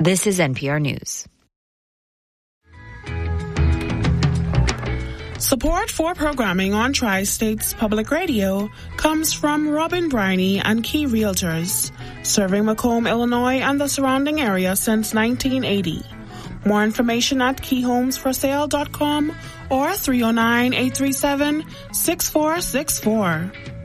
This is NPR News. Support for programming on Tri-States Public Radio comes from Robin Briney and Key Realtors, serving Macomb, Illinois and the surrounding area since 1980. More information at keyhomesforsale.com or 309-837-6464.